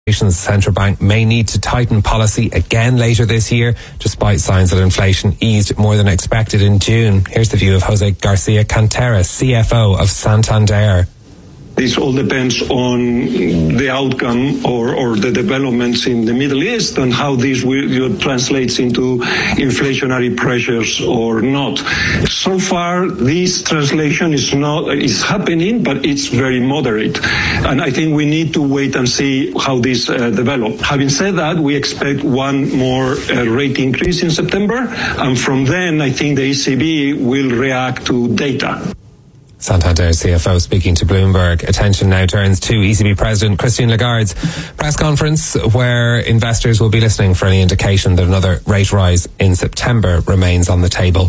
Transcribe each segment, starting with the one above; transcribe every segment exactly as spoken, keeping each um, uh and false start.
The central bank may need to tighten policy again later this year, despite signs that inflation eased more than expected in June. Here's the view of Jose Garcia Cantera, C F O of Santander. This all depends on the outcome or, or the developments in the Middle East and how this will, translates into inflationary pressures or not. So far, this translation is not is happening, but it's very moderate. And I think we need to wait and see how this uh, develops. Having said that, we expect one more uh, rate increase in September, and from then, I think the E C B will react to data. Santander C F O speaking to Bloomberg. Attention now turns to E C B President Christine Lagarde's press conference, where investors will be listening for any indication that another rate rise in September remains on the table.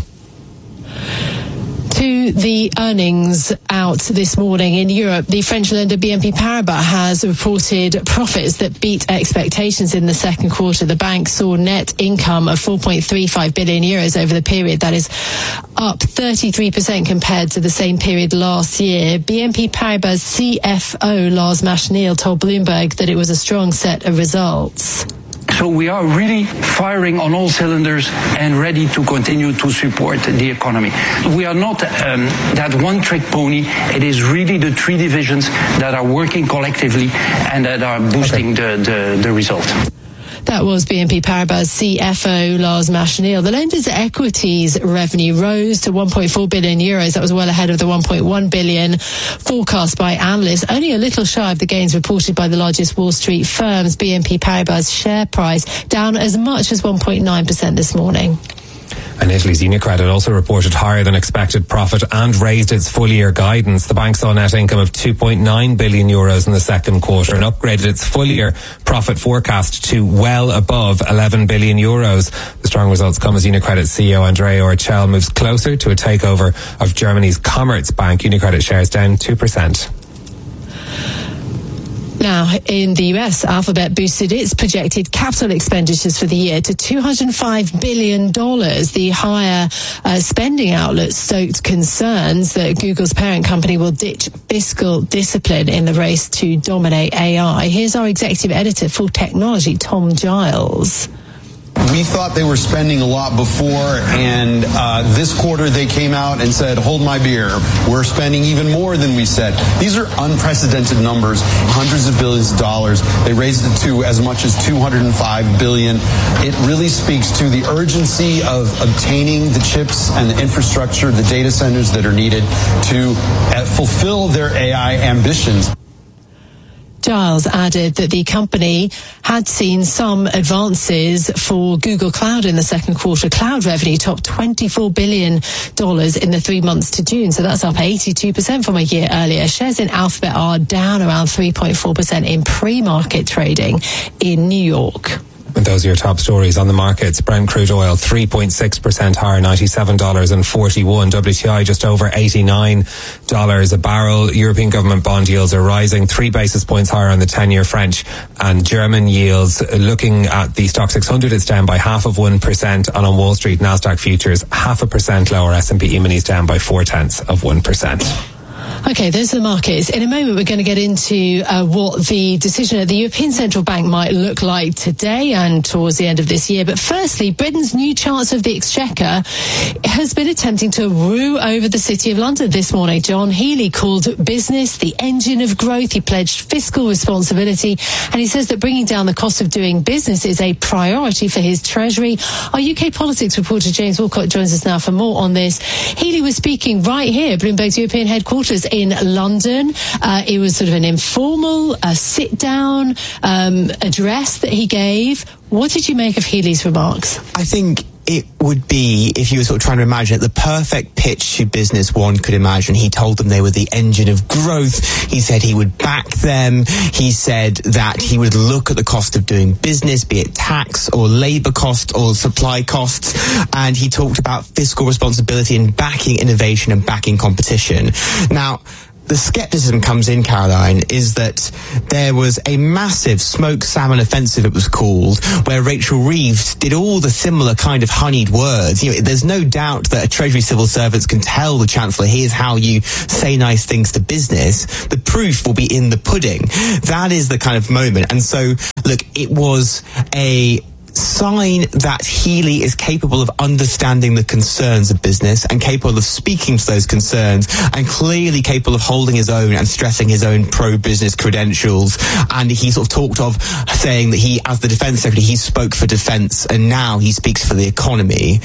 To the earnings out this morning in Europe, the French lender B N P Paribas has reported profits that beat expectations in the second quarter. The bank saw net income of four point three five billion euros over the period. That is up thirty-three percent compared to the same period last year. B N P Paribas C F O Lars Machenil told Bloomberg that it was a strong set of results. So we are really firing on all cylinders and ready to continue to support the economy. We are not um, that one-trick pony. It is really the three divisions that are working collectively and that are boosting the, the, the result. That was B N P Paribas C F O Lars Machenil. The lender's equities revenue rose to one point four billion euros. That was well ahead of the one point one billion forecast by analysts. Only a little shy of the gains reported by the largest Wall Street firms. B N P Paribas' share price down as much as one point nine percent this morning. And Italy's UniCredit also reported higher than expected profit and raised its full-year guidance. The bank saw net income of two point nine billion euros in the second quarter and upgraded its full-year profit forecast to well above eleven billion euros. The strong results come as UniCredit C E O Andrea Orcel moves closer to a takeover of Germany's Commerzbank. UniCredit shares down two percent. Now, in the U S, Alphabet boosted its projected capital expenditures for the year to two hundred five billion dollars. The higher uh, spending outlook stoked concerns that Google's parent company will ditch fiscal discipline in the race to dominate A I. Here's our executive editor for technology, Tom Giles. We thought they were spending a lot before, and uh, this quarter they came out and said, hold my beer, we're spending even more than we said. These are unprecedented numbers, hundreds of billions of dollars. They raised it to as much as two hundred five billion dollars. It really speaks to the urgency of obtaining the chips and the infrastructure, the data centers that are needed to uh, fulfill their A I ambitions. Giles added that the company had seen some advances for Google Cloud in the second quarter. Cloud revenue topped twenty-four billion dollars in the three months to June, so that's up eighty-two percent from a year earlier. Shares in Alphabet are down around three point four percent in pre-market trading in New York. And those are your top stories on the markets. Brent crude oil three point six percent higher, ninety-seven dollars and forty-one. W T I just over eighty-nine dollars a barrel. European government bond yields are rising three basis points higher on the ten-year French and German yields. Looking at the Stock six hundred, it's down by half of one percent. And on Wall Street, Nasdaq futures half a percent lower. S and P E-minis down by four tenths of one percent. Okay, those are the markets. In a moment, we're going to get into uh, what the decision of the European Central Bank might look like today and towards the end of this year. But firstly, Britain's new Chancellor of the Exchequer has been attempting to woo over the City of London this morning. John Healey called business the engine of growth. He pledged fiscal responsibility, and he says that bringing down the cost of doing business is a priority for his Treasury. Our U K politics reporter James Walcott joins us now for more on this. Healey was speaking right here, Bloomberg's European headquarters in London. Uh, it was sort of an informal uh, sit-down um, address that he gave. What did you make of Healey's remarks? I think it would be, if you were sort of trying to imagine it, the perfect pitch to business one could imagine. He told them they were the engine of growth. He said he would back them. He said that he would look at the cost of doing business, be it tax or labour cost or supply costs. And he talked about fiscal responsibility and backing innovation and backing competition. Now, the skepticism comes in, Caroline, is that there was a massive smoke salmon offensive, it was called, where Rachel Reeves did all the similar kind of honeyed words. You know, there's no doubt that a Treasury civil servant can tell the Chancellor, here's how you say nice things to business. The proof will be in the pudding. That is the kind of moment. And so, look, it was a sign that Healey is capable of understanding the concerns of business and capable of speaking to those concerns and clearly capable of holding his own and stressing his own pro-business credentials. And he sort of talked of saying that he, as the Defence Secretary, he spoke for defence and now he speaks for the economy.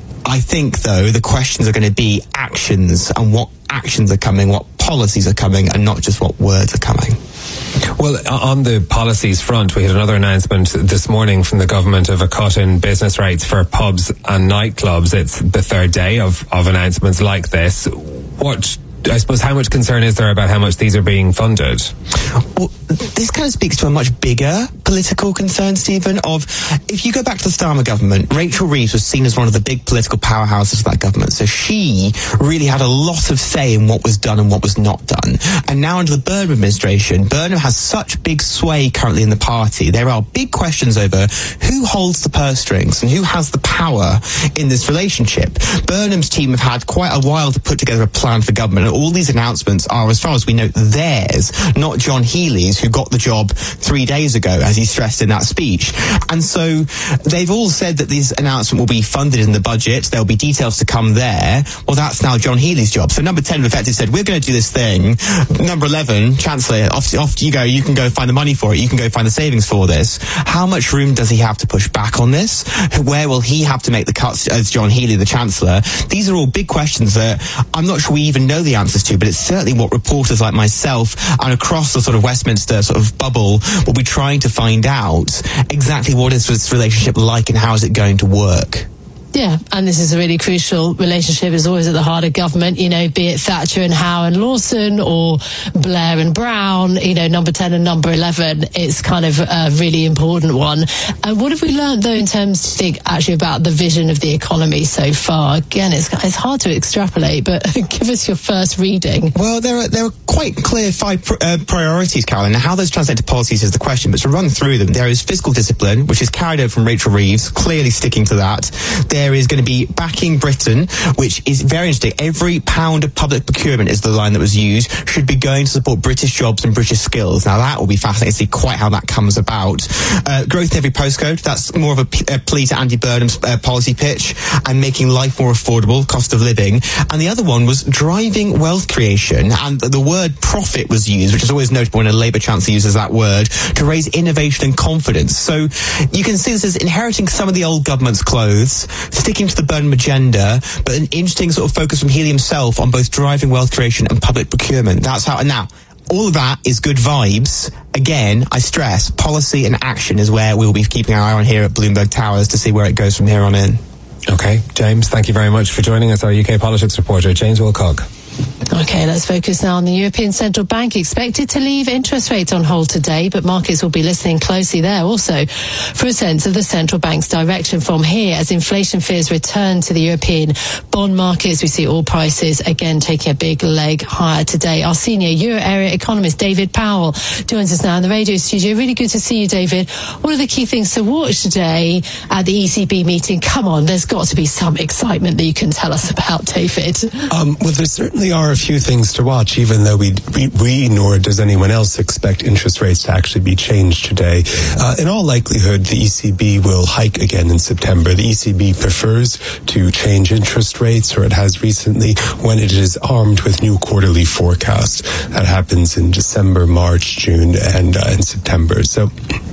I think, though, the questions are going to be actions and what actions are coming, what policies are coming, and not just what words are coming. Well, on the policies front, we had another announcement this morning from the government of a cut in business rates for pubs and nightclubs. It's the third day of, of announcements like this. What, I suppose, how much concern is there about how much these are being funded? Well, this kind of speaks to a much bigger political concern, Stephen, of if you go back to the Starmer government, Rachel Reeves was seen as one of the big political powerhouses of that government. So she really had a lot of say in what was done and what was not done. And now under the Burnham administration, Burnham has such big sway currently in the party. There are big questions over who holds the purse strings and who has the power in this relationship. Burnham's team have had quite a while to put together a plan for government. And all these announcements are, as far as we know, theirs, not John Healey's, who got the job three days ago, as he stressed in that speech. And so they've all said that this announcement will be funded in the budget. There'll be details to come there. Well, that's now John Healey's job. So number ten, effectively said, we're going to do this thing. Number eleven, Chancellor, off, off you go. You can go find the money for it. You can go find the savings for this. How much room does he have to push back on this? Where will he have to make the cuts as John Healey, the Chancellor? These are all big questions that I'm not sure we even know the answers to, but it's certainly what reporters like myself and across the sort of Westminster sort of bubble will be trying to find out exactly what is this relationship like and how is it going to work. Yeah, and this is a really crucial relationship. It's always at the heart of government, you know, be it Thatcher and Howe and Lawson or Blair and Brown, you know, number ten and number eleven. It's kind of a really important one. And what have we learned, though, in terms, think, actually about the vision of the economy so far? Again, it's it's hard to extrapolate, but give us your first reading. Well, there are, there are quite clear five pr- uh, priorities, Caroline. Now, how those translate to policies is the question, but to run through them, there is fiscal discipline, which is carried out from Rachel Reeves, clearly sticking to that. There is going to be backing Britain, which is very interesting. Every pound of public procurement is the line that was used, should be going to support British jobs and British skills. Now, that will be fascinating to see quite how that comes about. Uh, growth in every postcode, that's more of a, p- a plea to Andy Burnham's uh, policy pitch, and making life more affordable, cost of living. And the other one was driving wealth creation, and the word profit was used, which is always notable when a Labour Chancellor uses that word, to raise innovation and confidence. So you can see this as inheriting some of the old government's clothes, sticking to the Burnham agenda, but an interesting sort of focus from Healey himself on both driving wealth creation and public procurement. That's how, and now, all of that is good vibes. Again, I stress, policy and action is where we'll be keeping our eye on here at Bloomberg Towers to see where it goes from here on in. Okay, James, thank you very much for joining us, our U K politics reporter, James Wilcock. Okay, let's focus now on the European Central Bank, expected to leave interest rates on hold today, but markets will be listening closely there also for a sense of the central bank's direction from here as inflation fears return to the European bond markets. We see oil prices again taking a big leg higher today. Our senior Euro area economist David Powell joins us now in the radio studio. Really good to see you, David. What are the key things to watch today at the E C B meeting? Come on, there's got to be some excitement that you can tell us about, David. Um, well, there certainly are a few things to watch, even though we, we, we nor does anyone else expect interest rates to actually be changed today. Uh, in all likelihood, the E C B will hike again in September. The E C B prefers to change interest rates, or it has recently, when it is armed with new quarterly forecasts. That happens in December, March, June, and uh, in September. So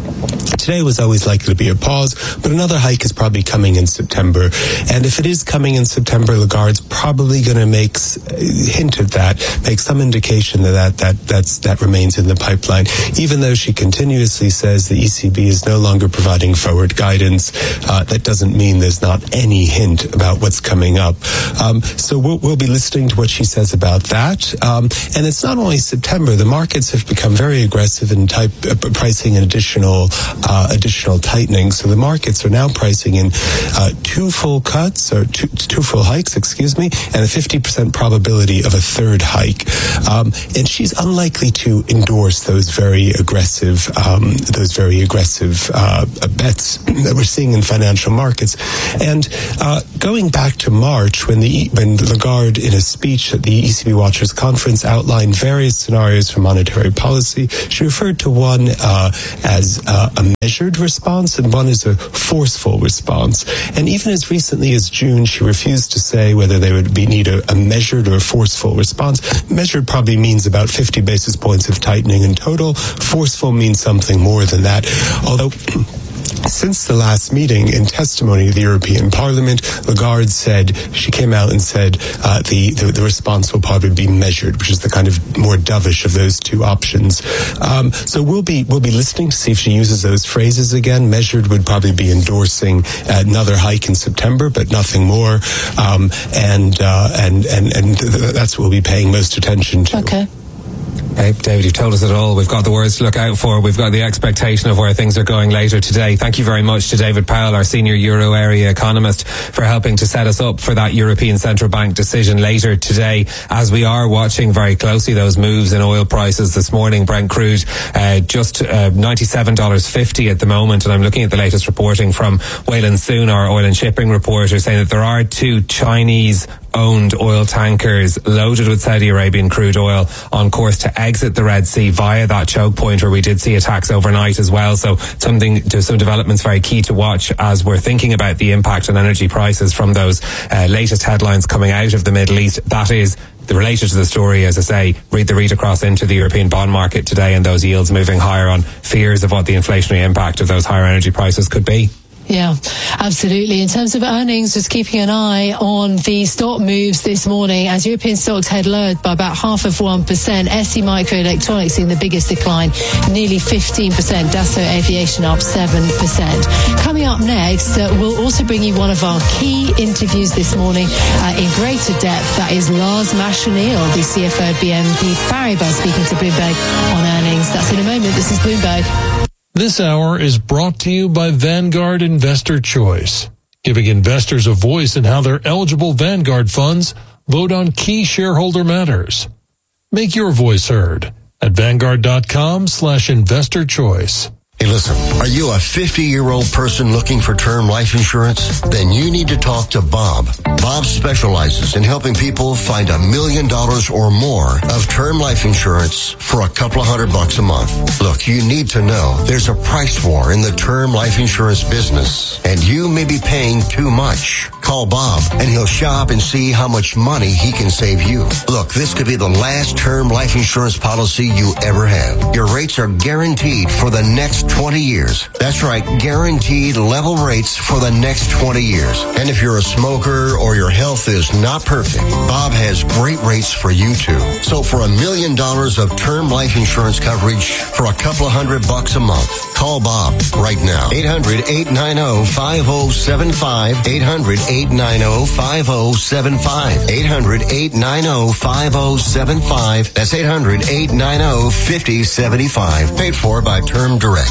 today was always likely to be a pause, but another hike is probably coming in September. And if it is coming in September, Lagarde's probably going to make hint at that, make some indication that that, that that's, that remains in the pipeline, even though she continuously says the E C B is no longer providing forward guidance. Uh, that doesn't mean there's not any hint about what's coming up. Um, so we'll, we'll be listening to what she says about that. Um, and it's not only September. The markets have become very aggressive in type uh, pricing an additional uh, uh, additional tightening. So the markets are now pricing in uh, two full cuts, or two, two full hikes, excuse me, and a fifty percent probability of a third hike. Um, and she's unlikely to endorse those very aggressive, um, those very aggressive uh, bets that we're seeing in financial markets. And uh, going back to March, when the when Lagarde, in a speech at the E C B Watchers Conference, outlined various scenarios for monetary policy, she referred to one uh, as uh, a measured response and one as a forceful response. And even as recently as June, she refused to say whether they would be need a, a measured or a forceful response. Measured probably means about fifty basis points of tightening in total. Forceful means something more than that. Although, since the last meeting, in testimony to the European Parliament, Lagarde said, she came out and said uh, the, the the response will probably be measured, which is the kind of more dovish of those two options. Um, so we'll be we'll be listening to see if she uses those phrases again. Measured would probably be endorsing another hike in September, but nothing more. Um, and, uh, and and and th- that's what we'll be paying most attention to. Okay. Hey, David, you've told us it all. We've got the words to look out for. We've got the expectation of where things are going later today. Thank you very much to David Powell, our senior Euro area economist, for helping to set us up for that European Central Bank decision later today, as we are watching very closely those moves in oil prices this morning. Brent crude uh, just uh, ninety-seven dollars fifty at the moment, and I'm looking at the latest reporting from Wayland Soon, our oil and shipping reporter, saying that there are two Chinese owned oil tankers loaded with Saudi Arabian crude oil on course to exit the Red Sea via that choke point where we did see attacks overnight as well. So something to some developments very key to watch as we're thinking about the impact on energy prices from those uh, latest headlines coming out of the Middle East. That is the related to the story, as I say, read the read across into the European bond market today and those yields moving higher on fears of what the inflationary impact of those higher energy prices could be. Yeah, absolutely. In terms of earnings, just keeping an eye on the stock moves this morning as European stocks head lower by about half of one percent. S T Microelectronics seeing the biggest decline, nearly fifteen percent. Dassault Aviation up seven percent. Coming up next, uh, we'll also bring you one of our key interviews this morning uh, in greater depth. That is Lars Machenil, the C F O of B N P Paribas, speaking to Bloomberg on earnings. That's in a moment. This is Bloomberg. This hour is brought to you by Vanguard Investor Choice, giving investors a voice in how their eligible Vanguard funds vote on key shareholder matters. Make your voice heard at Vanguard.com slash investor choice. Hey, listen, are you a fifty-year-old person looking for term life insurance? Then you need to talk to Bob. Bob specializes in helping people find a million dollars or more of term life insurance for a couple of hundred bucks a month. Look, you need to know there's a price war in the term life insurance business, and you may be paying too much. Call Bob, and he'll shop and see how much money he can save you. Look, this could be the last term life insurance policy you ever have. Your rates are guaranteed for the next twenty years. That's right, guaranteed level rates for the next twenty years. And if you're a smoker or your health is not perfect, Bob has great rates for you too. So for a million dollars of term life insurance coverage for a couple of hundred bucks a month, call Bob right now. eight hundred, eight nine zero, five zero seven five. eight hundred, eight nine zero, five zero seven five. eight hundred, eight nine zero, five zero seven five. That's eight hundred, eight nine zero, five zero seven five. Paid for by Term Direct.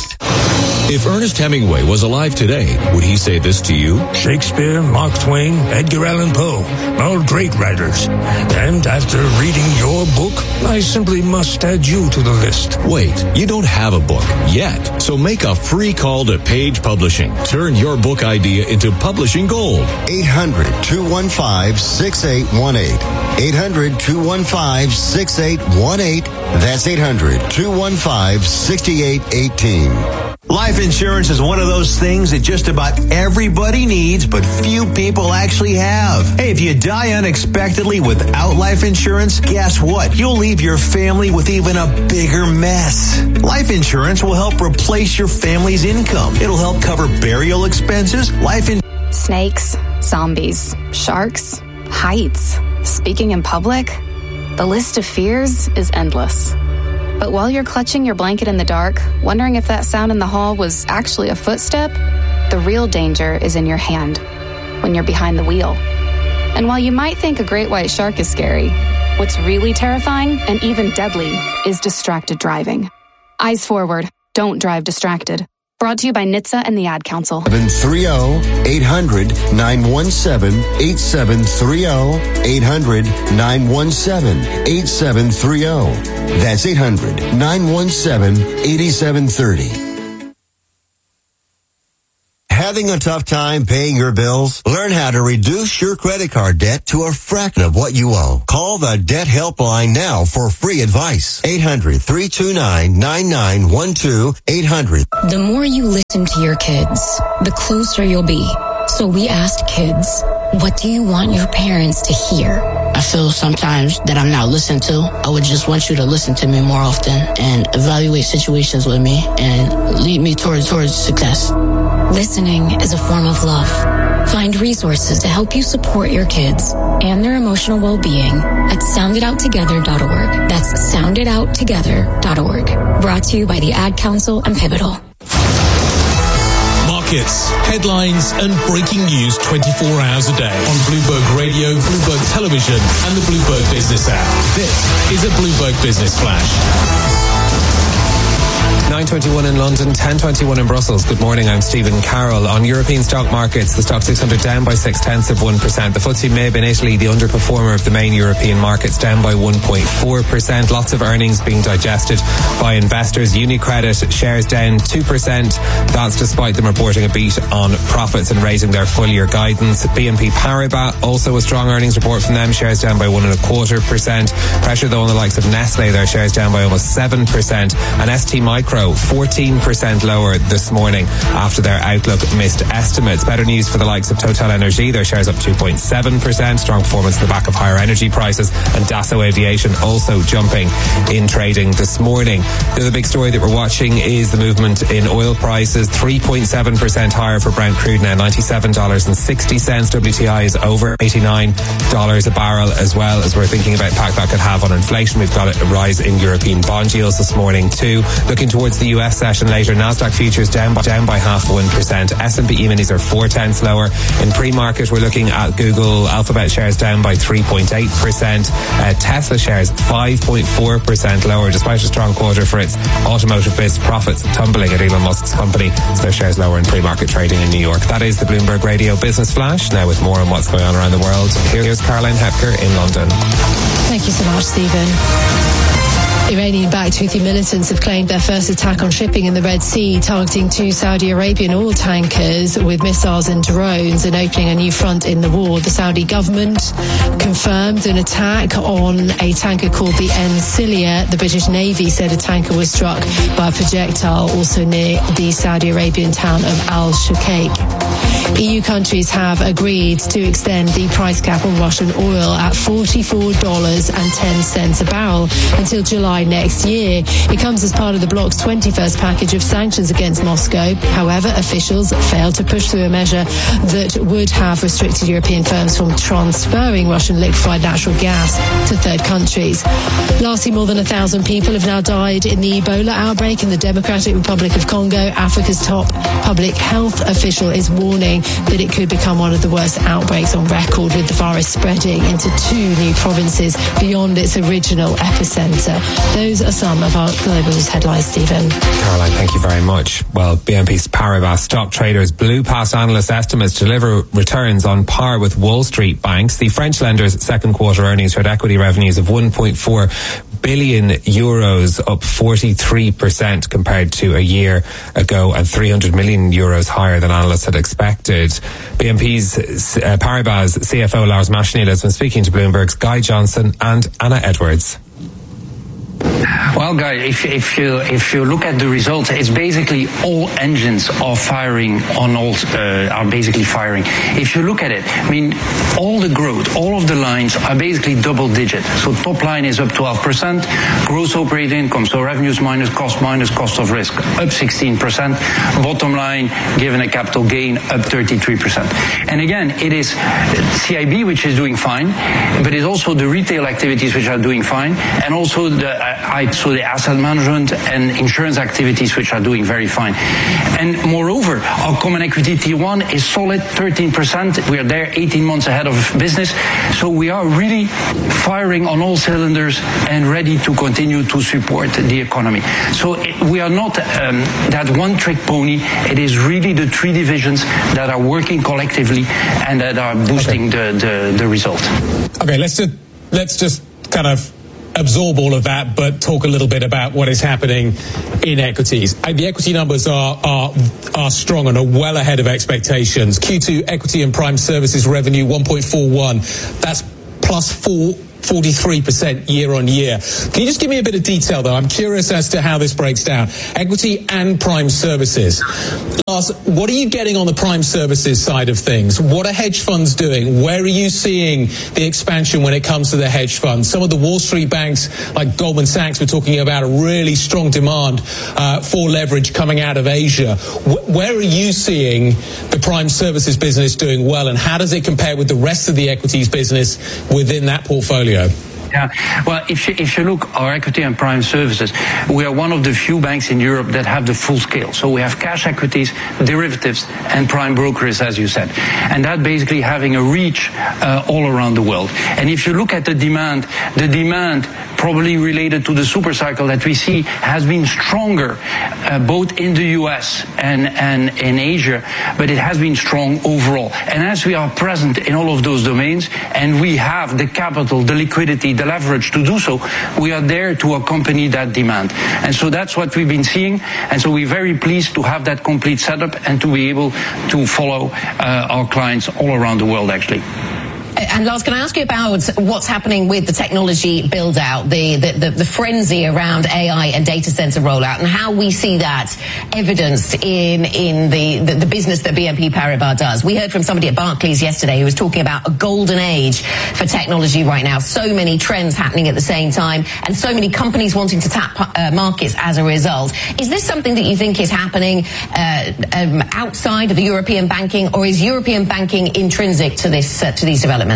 If Ernest Hemingway was alive today, would he say this to you? Shakespeare, Mark Twain, Edgar Allan Poe, all great writers. And after reading your book, I simply must add you to the list. Wait, you don't have a book yet. So make a free call to Page Publishing. Turn your book idea into publishing gold. eight hundred, two one five, six eight one eight. eight hundred, two one five, six eight one eight. That's eight hundred, two one five, six eight one eight. Life insurance is one of those things that just about everybody needs, but few people actually have. Hey, if you die unexpectedly without life insurance, guess what? You'll leave your family with even a bigger mess. Life insurance will help replace your family's income. It'll help cover burial expenses, life in- Snakes, zombies, sharks, heights, speaking in public. The list of fears is endless. But while you're clutching your blanket in the dark, wondering if that sound in the hall was actually a footstep, the real danger is in your hand, when you're behind the wheel. And while you might think a great white shark is scary, what's really terrifying and even deadly is distracted driving. Eyes forward, don't drive distracted. Brought to you by N H T S A and the Ad Council. seven three zero, eight hundred, nine one seven, eight seven three zero, eight hundred, nine one seven, eight seven three zero. That's eight hundred, nine one seven, eight seven three zero. Having a tough time paying your bills? Learn how to reduce your credit card debt to a fraction of what you owe. Call the Debt Helpline now for free advice. eight hundred, three two nine, nine nine one two, eight hundred. The more you listen to your kids, the closer you'll be. So we asked kids, what do you want your parents to hear? I feel sometimes that I'm not listened to. I would just want you to listen to me more often and evaluate situations with me and lead me towards towards success. Listening is a form of love. Find resources to help you support your kids and their emotional well-being at sound it out together dot org. That's sound it out together dot org. Brought to you by the Ad Council and Pivotal. Markets, headlines, and breaking news twenty-four hours a day on Bloomberg Radio, Bloomberg Television, and the Bloomberg Business app. This is a Bloomberg Business Flash. nine twenty-one in London, ten twenty-one in Brussels. Good morning, I'm Stephen Carroll. On European stock markets, the stock six hundred down by six tenths of one percent. The F T S E M I B in Italy, the underperformer of the main European markets, down by one point four percent. Lots of earnings being digested by investors. UniCredit shares down two percent. That's despite them reporting a beat on profits and raising their full year guidance. B N P Paribas, also a strong earnings report from them, shares down by one and a quarter percent. Pressure though on the likes of Nestle, their shares down by almost seven percent. And S T Micro, fourteen percent lower this morning after their outlook missed estimates. Better news for the likes of Total Energy, their shares up two point seven percent. Strong performance in the back of higher energy prices. And Dassault Aviation also jumping in trading this morning. The other big story that we're watching is the movement in oil prices. three point seven percent higher for Brent crude now, ninety-seven dollars and sixty cents. W T I is over eighty-nine dollars a barrel, as well as we're thinking about impact that could have on inflation. We've got a rise in European bond yields this morning too. Looking towards the U S session later, Nasdaq futures down by, down by half one percent. S and P E-minis are four tenths lower. In pre-market, we're looking at Google Alphabet shares down by three point eight percent. Uh, Tesla shares five point four percent lower, despite a strong quarter for its automotive biz. Profits tumbling at Elon Musk's company, so their shares lower in pre-market trading in New York. That is the Bloomberg Radio Business Flash. Now with more on what's going on around the world, here's Caroline Hepker in London. Thank you so much, Stephen. Iranian-backed Houthi militants have claimed their first attack on shipping in the Red Sea, targeting two Saudi Arabian oil tankers with missiles and drones and opening a new front in the war. The Saudi government confirmed an attack on a tanker called the Encilia. The British Navy said a tanker was struck by a projectile also near the Saudi Arabian town of Al-Shuqaiq. E U countries have agreed to extend the price cap on Russian oil at forty-four dollars and ten cents a barrel until July next year. It comes as part of the bloc's twenty-first package of sanctions against Moscow. However, officials failed to push through a measure that would have restricted European firms from transferring Russian liquefied natural gas to third countries. Lastly, more than a thousand people have now died in the Ebola outbreak in the Democratic Republic of Congo. Africa's top public health official is warning that it could become one of the worst outbreaks on record, with the virus spreading into two new provinces beyond its original epicenter. Those are some of our global news headlines, Stephen. Caroline, thank you very much. Well, B N P Paribas stock traders blew past analyst estimates to deliver returns on par with Wall Street banks. The French lender's second quarter earnings showed equity revenues of one point four billion euros, up forty-three percent compared to a year ago, and three hundred million euros higher than analysts had expected. B N P's uh, Paribas C F O Lars Machenil has been speaking to Bloomberg's Guy Johnson and Anna Edwards. Well, Guy, if, if you if you look at the results, it's basically all engines are firing on all uh, are basically firing. If you look at it, I mean, all the growth, all of the lines are basically double digit. So top line is up twelve percent, gross operating income, so revenues minus cost minus cost of risk, up sixteen percent. Bottom line, given a capital gain, up thirty-three percent. And again, it is C I B which is doing fine, but it's also the retail activities which are doing fine, and also the uh, I saw the asset management and insurance activities, which are doing very fine. And moreover, our common equity Tier one is solid, thirteen percent. We are there eighteen months ahead of business. So we are really firing on all cylinders and ready to continue to support the economy. So it, we are not um, that one-trick pony. It is really the three divisions that are working collectively and that are boosting okay. the, the, the result. Okay, let's just, let's just kind of absorb all of that, but talk a little bit about what is happening in equities. The equity numbers are are are strong and are well ahead of expectations. Q two equity and prime services revenue one point four one. That's plus four. forty-three percent year on year. Can you just give me a bit of detail, though? I'm curious as to how this breaks down. Equity and prime services. Lars, what are you getting on the prime services side of things? What are hedge funds doing? Where are you seeing the expansion when it comes to the hedge funds? Some of the Wall Street banks, like Goldman Sachs, were talking about a really strong demand uh, for leverage coming out of Asia. W- where are you seeing the prime services business doing well, and how does it compare with the rest of the equities business within that portfolio? Yeah, well, if you, if you look our equity and prime services, we are one of the few banks in Europe that have the full scale. So we have cash equities, derivatives, and prime brokers, as you said. And that basically having a reach uh, all around the world. And if you look at the demand, the demand probably related to the super cycle that we see has been stronger uh, both in the U S and, and in Asia, but it has been strong overall. And as we are present in all of those domains, and we have the capital, the liquidity, the leverage to do so, we are there to accompany that demand. And so that's what we've been seeing. And so we're very pleased to have that complete setup and to be able to follow uh, our clients all around the world, actually. And Lars, can I ask you about what's happening with the technology build-out, the, the, the, the frenzy around A I and data center rollout, and how we see that evidenced in, in the, the, the business that B N P Paribas does? We heard from somebody at Barclays yesterday who was talking about a golden age for technology right now. So many trends happening at the same time, and so many companies wanting to tap uh, markets as a result. Is this something that you think is happening uh, um, outside of the European banking, or is European banking intrinsic to this uh, to these developments?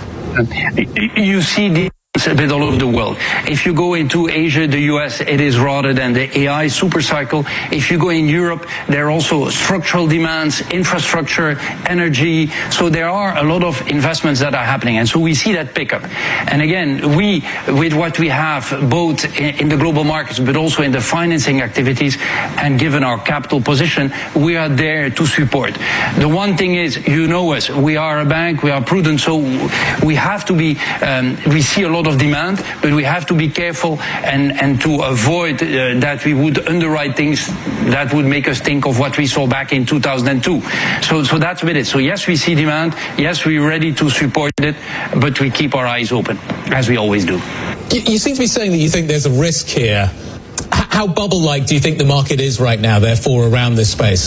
You see the a bit all over the world. If you go into Asia, the U S, it is rather than the A I super cycle. If you go in Europe, there are also structural demands, infrastructure, energy. So there are a lot of investments that are happening. And so we see that pickup. And again, we, with what we have, both in, in the global markets, but also in the financing activities, and given our capital position, we are there to support. The one thing is, you know us, we are a bank, we are prudent, so we have to be, um, we see a lot of demand, but we have to be careful and, and to avoid uh, that we would underwrite things that would make us think of what we saw back in two thousand two. So, so that's with it. So yes, we see demand. Yes, we're ready to support it, but we keep our eyes open, as we always do. You, you seem to be saying that you think there's a risk here. H- how bubble-like do you think the market is right now, therefore, around this space?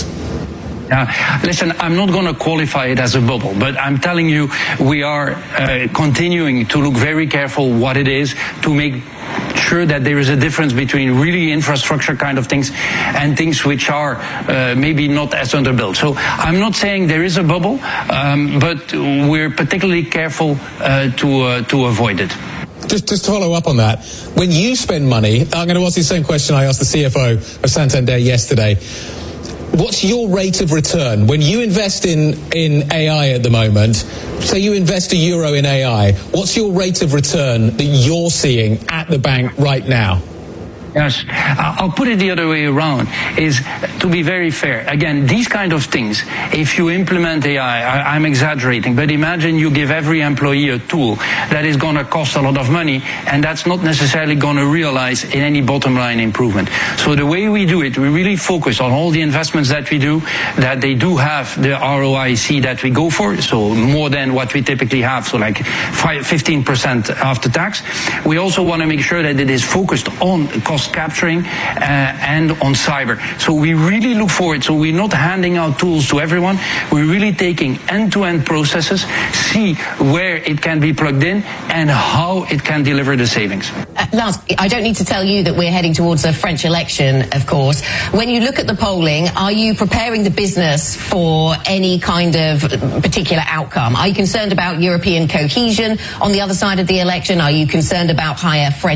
Uh, listen, I'm not going to qualify it as a bubble, but I'm telling you, we are uh, continuing to look very careful what it is to make sure that there is a difference between really infrastructure kind of things and things which are uh, maybe not as underbuilt. So I'm not saying there is a bubble, um, but we're particularly careful uh, to uh, to avoid it. Just, just to follow up on that, when you spend money, I'm going to ask you the same question I asked the C F O of Santander yesterday. What's your rate of return when you invest in, in A I at the moment? Say you invest a euro in A I. What's your rate of return that you're seeing at the bank right now? Yes, I'll put it the other way around, is to be very fair. Again, these kind of things, if you implement A I, I I'm exaggerating, but imagine you give every employee a tool that is going to cost a lot of money, and that's not necessarily going to realize in any bottom line improvement. So the way we do it, we really focus on all the investments that we do, that they do have the R O I C that we go for, so more than what we typically have, so like fifteen percent after tax. We also want to make sure that it is focused on cost capturing uh, and on cyber. So we really look forward. So we're not handing out tools to everyone. We're really taking end-to-end processes, see where it can be plugged in and how it can deliver the savings. Uh, Lars, I don't need to tell you that we're heading towards a French election, of course. When you look at the polling, are you preparing the business for any kind of particular outcome? Are you concerned about European cohesion on the other side of the election? Are you concerned about higher French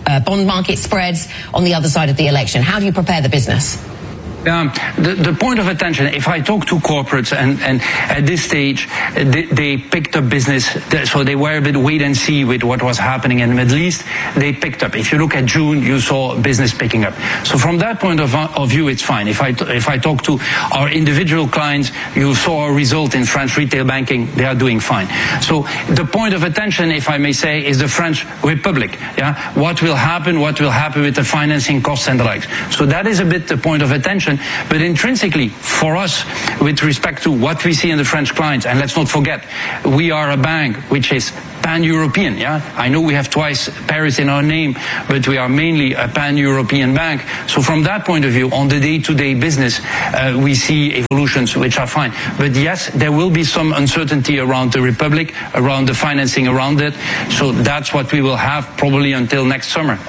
uh, bond market spreads on the other side of the election. How do you prepare the business? Um, the, the point of attention, if I talk to corporates and, and at this stage they, they picked up business, so they were a bit wait and see with what was happening in the Middle East, they picked up. If you look at June, you saw business picking up. So from that point of, of view, it's fine. If I, if I talk to our individual clients, you saw a result in French retail banking, they are doing fine. So the point of attention, if I may say, is the French Republic. Yeah, what will happen, what will happen with the financing costs and the likes. So that is a bit the point of attention. But intrinsically, for us, with respect to what we see in the French clients, and let's not forget, we are a bank which is pan-European, yeah? I know we have twice Paris in our name, but we are mainly a pan-European bank. So from that point of view, on the day-to-day business, uh, we see evolutions which are fine. But yes, there will be some uncertainty around the Republic, around the financing around it. So that's what we will have probably until next summer.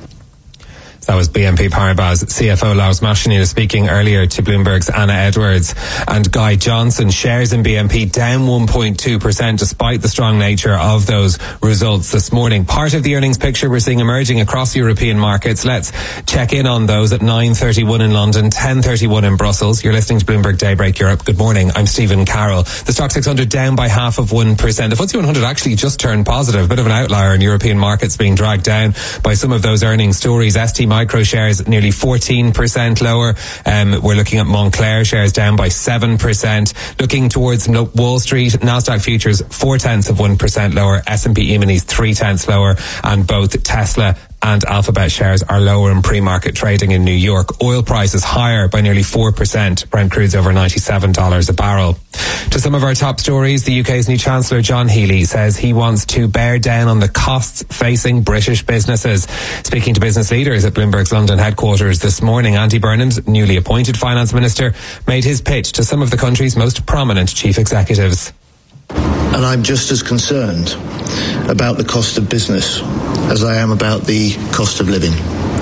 That was B N P Paribas C F O Lars Machenil speaking earlier to Bloomberg's Anna Edwards. And Guy Johnson, shares in B N P down one point two percent despite the strong nature of those results this morning. Part of the earnings picture we're seeing emerging across European markets. Let's check in on those at nine thirty-one in London, ten thirty-one in Brussels. You're listening to Bloomberg Daybreak Europe. Good morning. I'm Stephen Carroll. The Stock six hundred down by half of one percent. The F T S E one hundred actually just turned positive. A bit of an outlier in European markets being dragged down by some of those earnings stories. S T Micro shares nearly fourteen percent lower. Um, we're looking at Moncler shares down by seven percent. Looking towards Wall Street, Nasdaq futures four tenths of one percent lower. S and P E-minis three tenths lower, and both Tesla and Alphabet shares are lower in pre-market trading in New York. Oil prices higher by nearly four percent. Brent crude's over ninety-seven dollars a barrel. To some of our top stories, the U K's new Chancellor John Healey says he wants to bear down on the costs facing British businesses. Speaking to business leaders at Bloomberg's London headquarters this morning, Andy Burnham's newly appointed finance minister made his pitch to some of the country's most prominent chief executives. And I'm just as concerned about the cost of business as I am about the cost of living.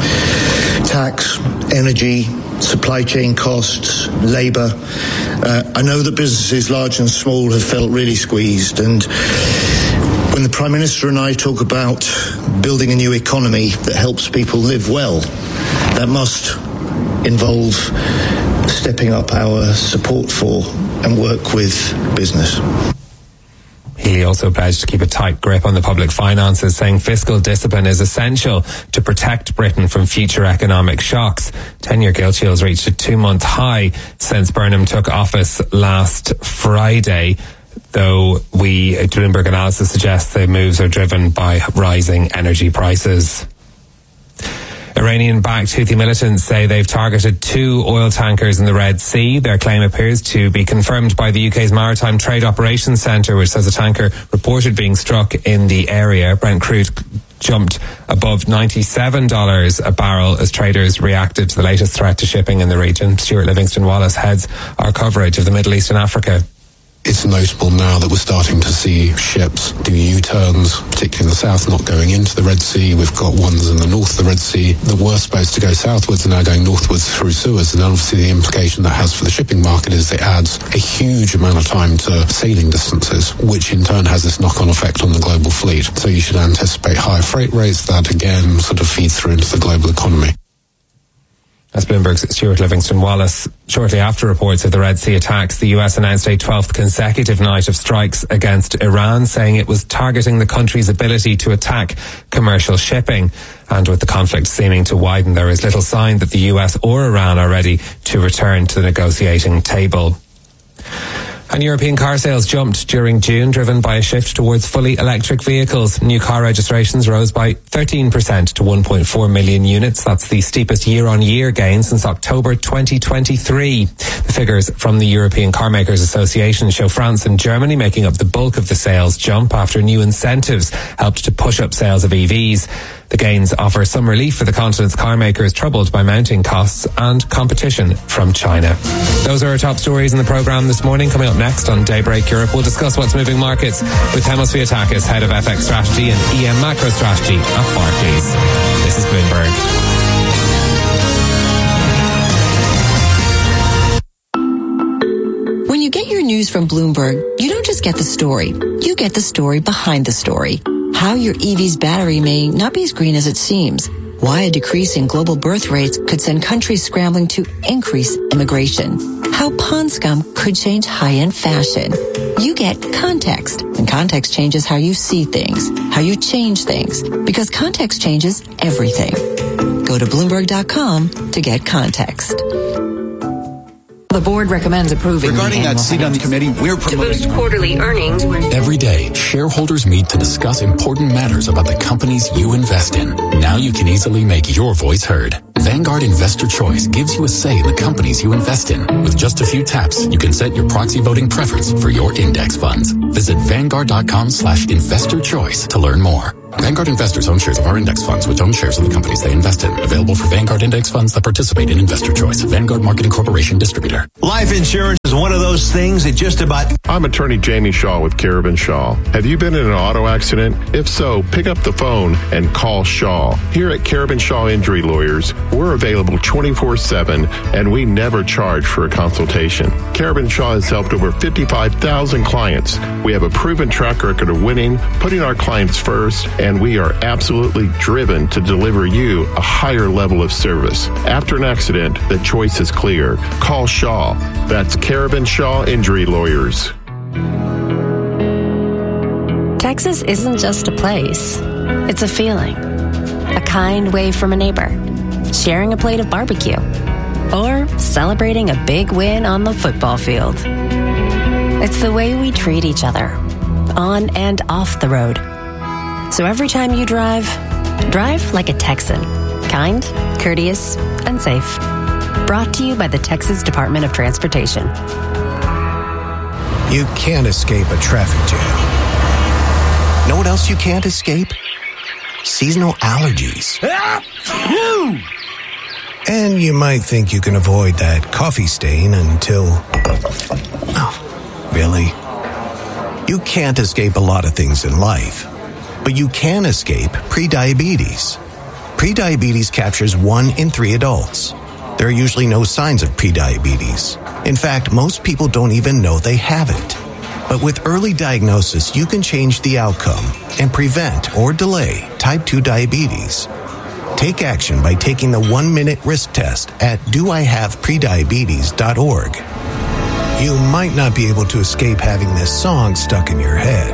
Tax, energy, supply chain costs, labour. Uh, I know that businesses large and small have felt really squeezed, and when the Prime Minister and I talk about building a new economy that helps people live well, that must involve stepping up our support for and work with business. He also pledged to keep a tight grip on the public finances, saying fiscal discipline is essential to protect Britain from future economic shocks. ten-year gilt yields reached a two-month high since Burnham took office last Friday, though we, Bloomberg analysis suggests the moves are driven by rising energy prices. Iranian-backed Houthi militants say they've targeted two oil tankers in the Red Sea. Their claim appears to be confirmed by the U K's Maritime Trade Operations Centre, which says a tanker reported being struck in the area. Brent crude jumped above ninety-seven dollars a barrel as traders reacted to the latest threat to shipping in the region. Stuart Livingston-Wallace heads our coverage of the Middle East and Africa. It's notable now that we're starting to see ships do U-turns, particularly in the south, not going into the Red Sea. We've got ones in the north of the Red Sea that were supposed to go southwards and now going northwards through Suez. And obviously the implication that has for the shipping market is it adds a huge amount of time to sailing distances, which in turn has this knock-on effect on the global fleet. So you should anticipate higher freight rates. That again sort of feeds through into the global economy. That's Bloomberg's Stuart Livingston-Wallace. Shortly after reports of the Red Sea attacks, the U S announced a twelfth consecutive night of strikes against Iran, saying it was targeting the country's ability to attack commercial shipping. And with the conflict seeming to widen, there is little sign that the U S or Iran are ready to return to the negotiating table. And European car sales jumped during June, driven by a shift towards fully electric vehicles. New car registrations rose by thirteen percent to one point four million units. That's the steepest year-on-year gain since October twenty twenty-three. The figures from the European Car Makers Association show France and Germany making up the bulk of the sales jump after new incentives helped to push up sales of E Vs. The gains offer some relief for the continent's car makers troubled by mounting costs and competition from China. Those are our top stories in the programme this morning. Coming up next on Daybreak Europe, we'll discuss what's moving markets with Hemos Viatakis, Head of F X Strategy and E M Macro Strategy at Barclays. This is Bloomberg. When you get your news from Bloomberg, you don't just get the story. You get the story behind the story. how your E V's battery may not be as green as it seems, why a decrease in global birth rates could send countries scrambling to increase immigration, how pond scum could change high-end fashion. You get context, and context changes how you see things, how you change things, because context changes everything. Go to Bloomberg dot com to get context. The board recommends approving. Regarding that seat on the committee, we're promoting. To boost quarterly earnings. Every day, shareholders meet to discuss important matters about the companies you invest in. Now you can easily make your voice heard. Vanguard Investor Choice gives you a say in the companies you invest in. With just a few taps, you can set your proxy voting preference for your index funds. Visit Vanguard.com slash investor choice to learn more. Vanguard investors own shares of our index funds, which own shares of the companies they invest in. Available for Vanguard index funds that participate in Investor Choice. Vanguard Marketing Corporation Distributor. Life insurance is one of those things that just about... I'm attorney Jamie Shaw with Carabin Shaw. Have you been in an auto accident? If so, pick up the phone and call Shaw. Here at Carabin Shaw Injury Lawyers, we're available twenty-four seven, and we never charge for a consultation. Carabin Shaw has helped over fifty-five thousand clients. We have a proven track record of winning, putting our clients first, and we are absolutely driven to deliver you a higher level of service. After an accident, the choice is clear. Call Shaw. That's Carabin Shaw Injury Lawyers. Texas isn't just a place. It's a feeling. A kind wave from a neighbor. Sharing a plate of barbecue. Or celebrating a big win on the football field. It's the way we treat each other. On and off the road. So every time you drive, drive like a Texan. Kind, courteous, and safe. Brought to you by the Texas Department of Transportation. You can't escape a traffic jam. Know what else you can't escape? Seasonal allergies. And you might think you can avoid that coffee stain until... Oh, really? You can't escape a lot of things in life. But you can escape prediabetes. Prediabetes captures one in three adults. There are usually no signs of prediabetes. In fact, most people don't even know they have it. But with early diagnosis, you can change the outcome and prevent or delay type two diabetes. Take action by taking the one-minute risk test at do I have prediabetes dot org. You might not be able to escape having this song stuck in your head,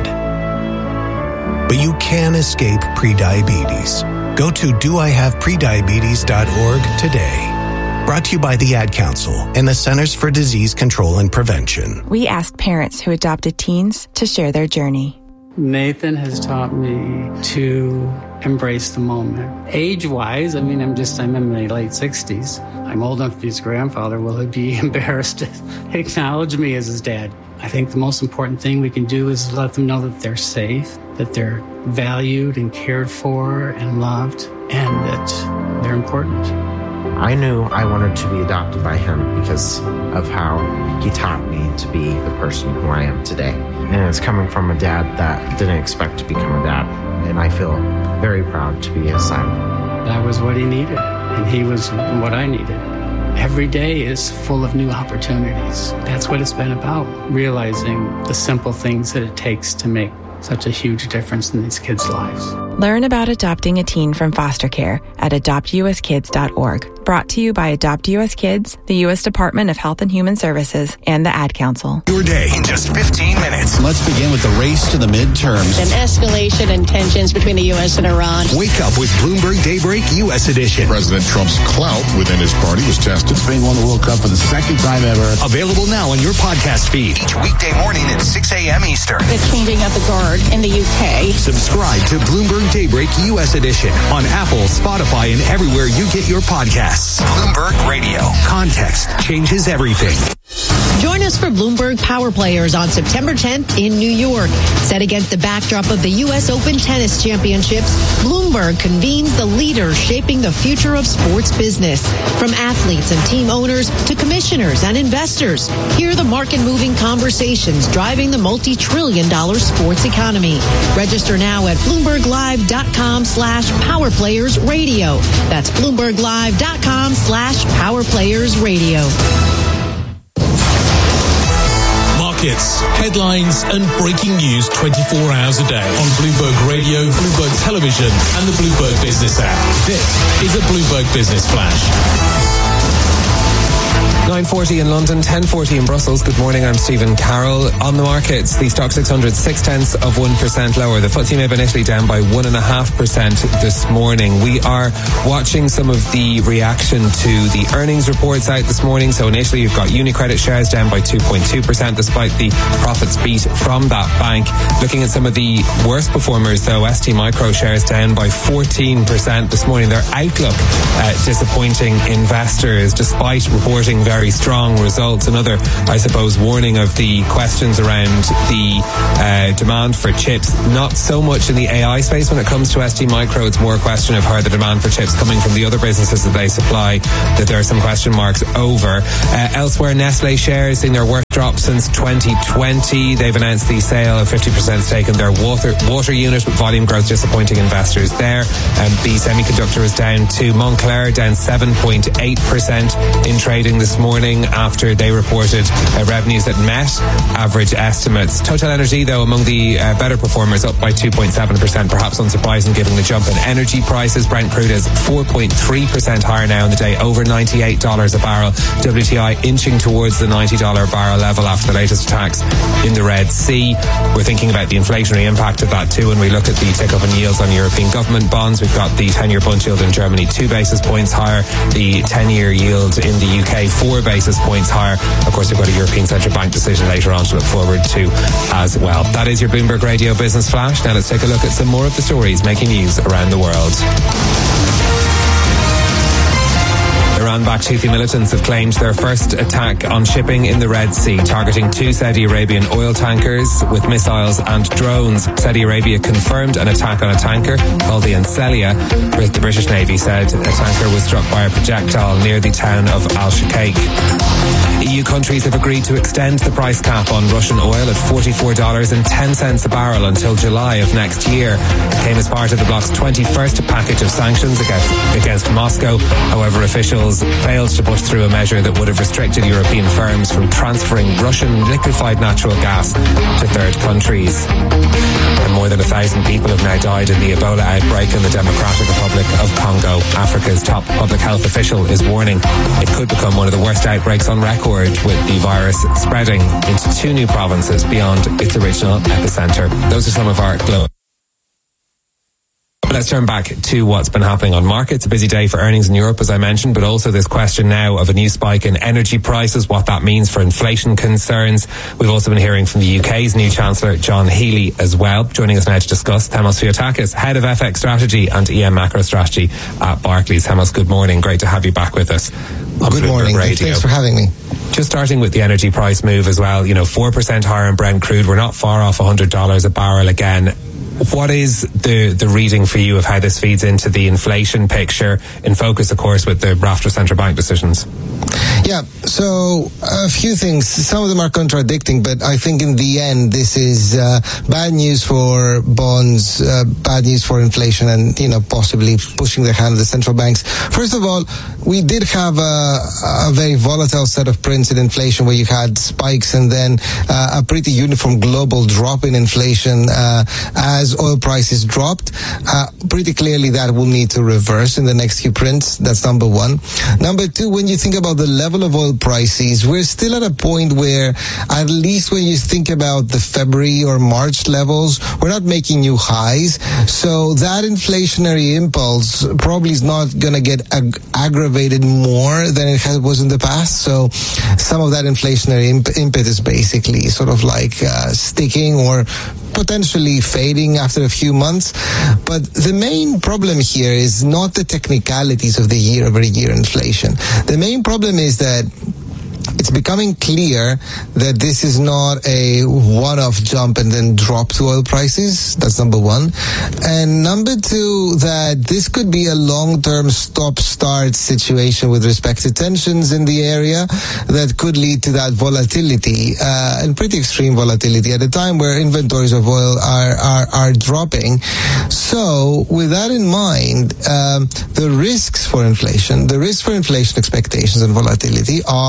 but you can escape prediabetes. Go to do I have prediabetes dot org today. Brought to you by the Ad Council and the Centers for Disease Control and Prevention. We asked parents who adopted teens to share their journey. Nathan has taught me to embrace the moment. Age-wise, I mean, I'm just, I'm in my late sixties. I'm old enough to be his grandfather. Will he be embarrassed to acknowledge me as his dad? I think the most important thing we can do is let them know that they're safe, that they're valued and cared for and loved, and that they're important. I knew I wanted to be adopted by him because of how he taught me to be the person who I am today. And it's coming from a dad that didn't expect to become a dad. And I feel very proud to be his son. That was what he needed, and he was what I needed. Every day is full of new opportunities. That's what it's been about, realizing the simple things that it takes to make such a huge difference in these kids' lives. Learn about adopting a teen from foster care at adopt u s kids dot org. Brought to you by Adopt U S Kids, the U S Department of Health and Human Services, and the Ad Council. Your day in just fifteen minutes. Let's begin with the race to the midterms. An escalation in tensions between the U S and Iran. Wake up with Bloomberg Daybreak U S Edition. President Trump's clout within his party was tested. Spain won the World Cup for the second time ever. Available now on your podcast feed. Each weekday morning at six a.m. Eastern. The changing of the guard in the U K. Subscribe to Bloomberg Daybreak U S Edition on Apple, Spotify, and everywhere you get your podcasts. Bloomberg Radio. Context changes everything. Join us for Bloomberg Power Players on September tenth in New York. Set against the backdrop of the U S Open Tennis Championships, Bloomberg convenes the leaders shaping the future of sports business. From athletes and team owners to commissioners and investors, hear the market-moving conversations driving the multi-trillion dollar sports economy. Register now at bloomberg live dot com slash power players radio. That's bloomberg live dot com slash power players radio. markets, headlines and breaking news twenty-four hours a day on Bloomberg Radio, Bloomberg Television and the Bloomberg Business app. This is a Bloomberg Business Flash. nine forty in London, ten forty in Brussels. Good morning, I'm Stephen Carroll. On the markets, the Stock six hundred, six tenths of one percent lower. The F T S E M I B in Italy down by one point five percent this morning. We are watching some of the reaction to the earnings reports out this morning. So in Italy, you've got UniCredit shares down by two point two percent despite the profits beat from that bank. Looking at some of the worst performers though, S T Micro shares down by fourteen percent this morning. Their outlook uh, disappointing investors despite reporting very Very strong results. Another, I suppose, warning of the questions around the uh, demand for chips. Not so much in the A I space when it comes to S T Micro. It's more a question of how the demand for chips coming from the other businesses that they supply, that there are some question marks over. Uh, elsewhere, Nestle shares seeing their worst drop since twenty twenty. They've announced the sale of fifty percent stake in their water water unit, with volume growth disappointing investors there. Um, the semiconductor is down to Moncler, down seven point eight percent in trading this morning. morning after they reported uh, revenues that met average estimates. Total Energy, though, among the uh, better performers, up by two point seven percent, perhaps unsurprising given the jump in energy prices. Brent crude is four point three percent higher now in the day, over ninety-eight dollars a barrel. W T I inching towards the ninety dollars a barrel level after the latest attacks in the Red Sea. We're thinking about the inflationary impact of that too when we look at the tick-up in yields on European government bonds. We've got the ten-year bund yield in Germany two basis points higher, the ten-year yield in the U K four basis points higher. Of course, we've got a European Central Bank decision later on to look forward to as well. That is your Bloomberg Radio Business Flash. Now let's take a look at some more of the stories making news around the world. Iran-backed Houthi militants have claimed their first attack on shipping in the Red Sea, targeting two Saudi Arabian oil tankers with missiles and drones. Saudi Arabia confirmed an attack on a tanker called the Ancelia. The British Navy said a tanker was struck by a projectile near the town of Al-Shakak. E U countries have agreed to extend the price cap on Russian oil at forty-four dollars and ten cents a barrel until July of next year. It came as part of the bloc's twenty-first package of sanctions against, against Moscow. However, officials failed to push through a measure that would have restricted European firms from transferring Russian liquefied natural gas to third countries. And more than a thousand people have now died in the Ebola outbreak in the Democratic Republic of Congo. Africa's top public health official is warning it could become one of the worst outbreaks on record, with the virus spreading into two new provinces beyond its original epicenter. Those are some of our global. Let's turn back to what's been happening on markets. A busy day for earnings in Europe, as I mentioned, but also this question now of a new spike in energy prices, what that means for inflation concerns. We've also been hearing from the U K's new Chancellor, John Healey, as well. Joining us now to discuss, Themos Fiotakis, Head of F X Strategy and E M Macro Strategy at Barclays. Themos, good morning. Great to have you back with us on Good Bloomberg morning. Radio. Thanks for having me. Just starting with the energy price move as well, you know, four percent higher in Brent crude. We're not far off one hundred dollars a barrel again. What is the, the reading for you of how this feeds into the inflation picture, in focus, of course, with the raft of central bank decisions? Yeah, so a few things. Some of them are contradicting, but I think in the end, this is uh, bad news for bonds, uh, bad news for inflation, and, you know, possibly pushing the hand of the central banks. First of all, we did have a, a very volatile set of prints in inflation where you had spikes and then uh, a pretty uniform global drop in inflation uh, as oil prices dropped. Uh, pretty clearly that will need to reverse in the next few prints. That's number one. Number two, when you think about the level of oil prices, we're still at a point where, at least when you think about the February or March levels, we're not making new highs. So that inflationary impulse probably is not going to get ag- aggravated more than it has, was in the past. So some of that inflationary imp- impetus basically sort of like uh, sticking or potentially fading after a few months. But the main problem here is not the technicalities of the year-over-year inflation. The main problem is that it's becoming clear that this is not a one-off jump and then drop to oil prices. That's number one. And number two, that this could be a long-term stop-start situation with respect to tensions in the area that could lead to that volatility, uh, and pretty extreme volatility at a time where inventories of oil are, are, are dropping. So with that in mind, um, the risks for inflation, the risks for inflation expectations and volatility are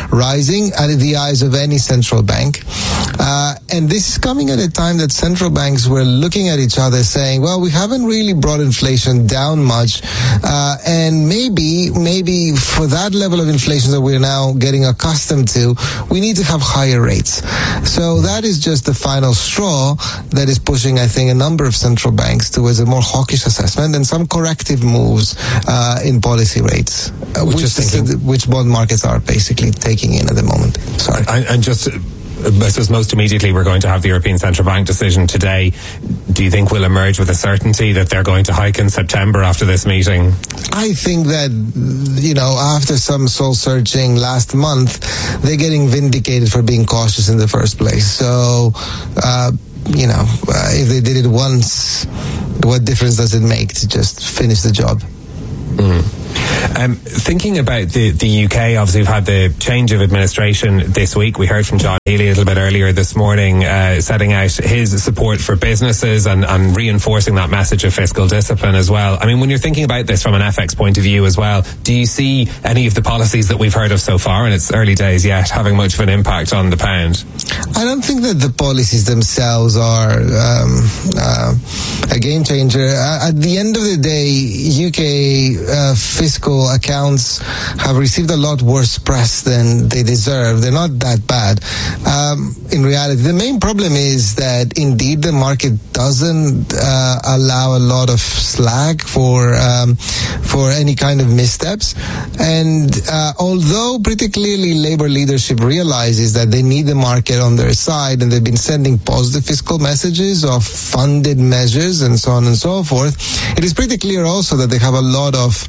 rising at the eyes of any central bank. Uh, and this is coming at a time that central banks were looking at each other saying, well, we haven't really brought inflation down much. Uh, and maybe, maybe for that level of inflation that we're now getting accustomed to, we need to have higher rates. So that is just the final straw that is pushing, I think, a number of central banks towards a more hawkish assessment and some corrective moves uh, in policy rates, uh, which, is, which bond markets are basically taking in at the moment. Sorry. And, and just... I suppose most immediately we're going to have the European Central Bank decision today. Do you think we'll emerge with a certainty that they're going to hike in September after this meeting? I think that, you know, after some soul searching last month, they're getting vindicated for being cautious in the first place. So, uh, you know, uh, if they did it once, what difference does it make to just finish the job? Mm. Um, thinking about the, the U K, obviously we've had the change of administration this week. We heard from John Healey a little bit earlier this morning, uh, setting out his support for businesses and, and reinforcing that message of fiscal discipline as well. I mean, when you're thinking about this from an F X point of view as well, do you see any of the policies that we've heard of so far, and it's early days yet, having much of an impact on the pound? I don't think that the policies themselves are um, uh, a game changer. At the end of the day, U K uh, fiscal accounts have received a lot worse press than they deserve. They're not that bad. Um, in reality, the main problem is that indeed the market doesn't uh, allow a lot of slack for um, for any kind of missteps. And uh, although pretty clearly Labour leadership realizes that they need the market on their side, and they've been sending positive fiscal messages of funded measures and so on and so forth, it is pretty clear also that they have a lot of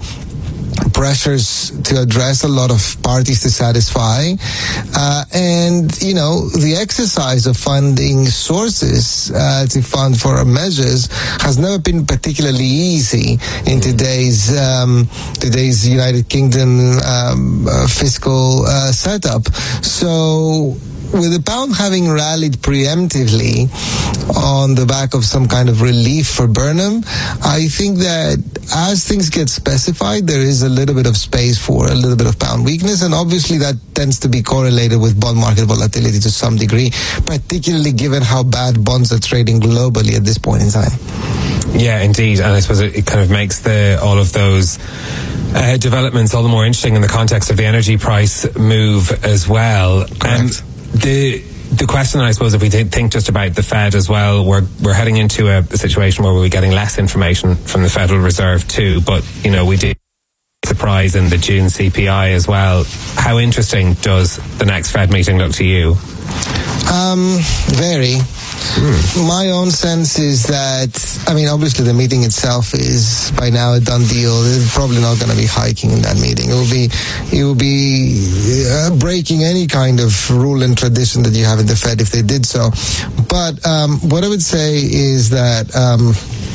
pressures to address, a lot of parties to satisfy, uh, and you know the exercise of funding sources uh, to fund for measures has never been particularly easy in today's um, today's United Kingdom um, uh, fiscal uh, setup. So, with the pound having rallied preemptively on the back of some kind of relief for Burnham, I think that as things get specified, there is a little bit of space for a little bit of pound weakness, and obviously that tends to be correlated with bond market volatility to some degree, particularly given how bad bonds are trading globally at this point in time. Yeah, indeed, and I suppose it, it kind of makes the all of those uh, developments all the more interesting in the context of the energy price move as well. Correct. Um, The the question, I suppose, if we think just about the Fed as well, we're we're heading into a, a situation where we'll be getting less information from the Federal Reserve too. But you know, we did surprise in the June C P I as well. How interesting does the next Fed meeting look to you? Um, very. Hmm. My own sense is that, I mean, obviously the meeting itself is by now a done deal. They're probably not going to be hiking in that meeting. It will be, it will be uh, breaking any kind of rule and tradition that you have in the Fed if they did so. But um, what I would say is that um,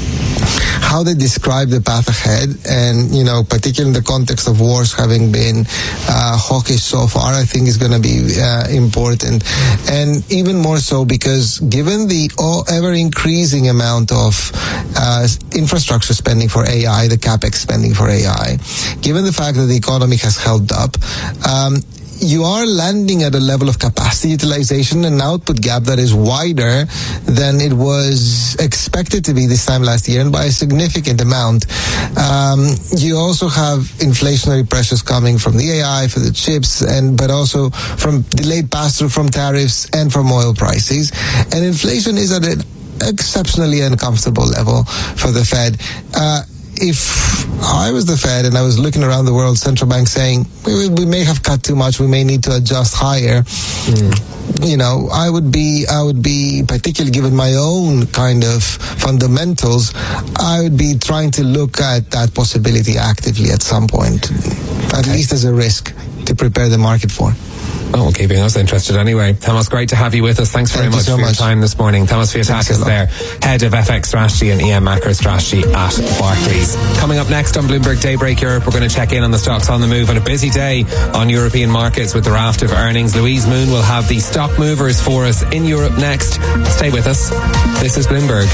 how they describe the path ahead, and you know, particularly in the context of wars having been uh, hawkish so far, I think is going to be uh, important, and even more so because given the ever increasing amount of uh, infrastructure spending for A I, the capex spending for A I, given the fact that the economy has held up, um, you are landing at a level of capacity utilization and output gap that is wider than it was expected to be this time last year, and by a significant amount. Um, you also have inflationary pressures coming from the A I, for the chips, and but also from delayed pass-through from tariffs and from oil prices. And inflation is at an exceptionally uncomfortable level for the Fed. Uh, If I was the Fed and I was looking around the world, central banks saying, we, we may have cut too much, we may need to adjust higher, mm. you know, I would be, I would be, particularly given my own kind of fundamentals, I would be trying to look at that possibility actively at some point, at okay. least as a risk to prepare the market for. Oh, keeping us interested anyway. Thomas, great to have you with us. Thanks very Thank much so for much. your time this morning. Thomas Fiatakis there, Head of F X Strategy and E M Macro Strategy at Barclays. Coming up next on Bloomberg Daybreak Europe, we're going to check in on the stocks on the move on a busy day on European markets with the raft of earnings. Louise Moon will have the stock movers for us in Europe next. Stay with us. This is Bloomberg.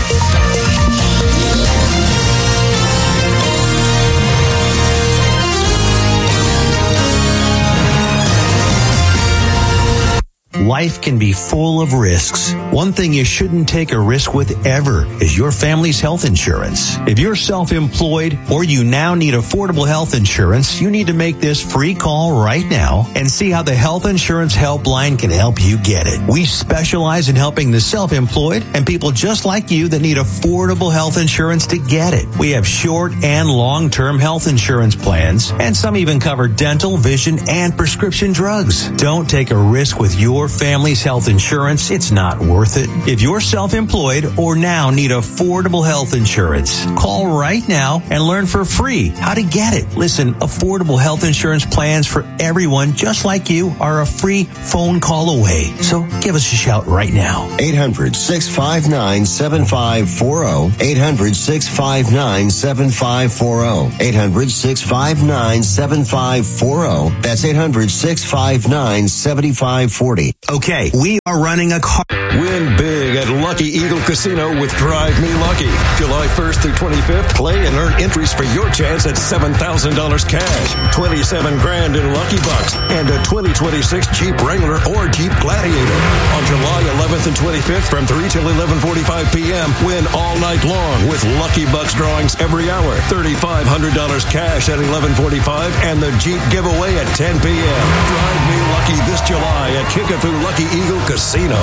life can be full of risks. One thing you shouldn't take a risk with ever is your family's health insurance. If you're self-employed or you now need affordable health insurance, you need to make this free call right now and see how the Health Insurance Helpline can help you get it. We specialize in helping the self-employed and people just like you that need affordable health insurance to get it. We have short and long-term health insurance plans, and some even cover dental, vision, and prescription drugs. Don't take a risk with your family's health insurance. It's not worth it. If you're self-employed or now need affordable health insurance, call right now and learn for free how to get it. Listen, affordable health insurance plans for everyone just like you are a free phone call away. So give us a shout right now. eight hundred, six five nine, seven five four zero. eight hundred, six five nine, seven five four zero. eight hundred, six five nine, seven five four zero. That's eight hundred, six five nine, seven five four zero. Okay, we are running a car. Win big at Lucky Eagle Casino with Drive Me Lucky. July first through twenty-fifth, play and earn entries for your chance at seven thousand dollars cash, twenty-seven grand in Lucky Bucks, and a twenty twenty-six Jeep Wrangler or Jeep Gladiator. On July eleventh and twenty-fifth from three till eleven forty-five p.m., win all night long with Lucky Bucks drawings every hour, thirty-five hundred dollars cash at eleven forty-five, and the Jeep giveaway at ten p.m. Drive Me Lucky this July at Kickapoo Lucky Eagle Casino.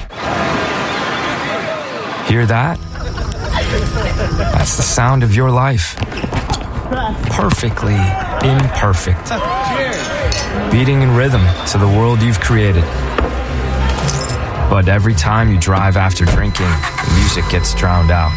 Hear that? That's the sound of your life. Perfectly imperfect. Beating in rhythm to the world you've created. But every time you drive after drinking, the music gets drowned out.